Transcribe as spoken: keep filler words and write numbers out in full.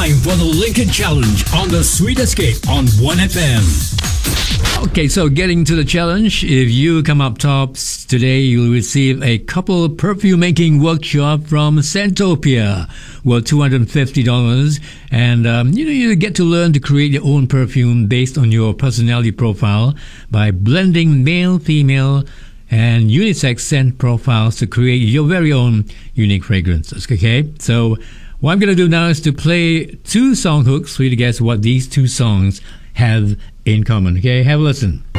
time for the Lincoln Challenge on the Sweet Escape on one F M. Okay, so getting to the challenge, if you come up top today, you'll receive a couple perfume making workshop from Scentopia, worth two hundred fifty dollars. And um, you know, you get to learn to create your own perfume based on your personality profile by blending male, female, and unisex scent profiles to create your very own unique fragrances. Okay, so what I'm going to do now is to play two song hooks for you to guess what these two songs have in common. Okay, have a listen.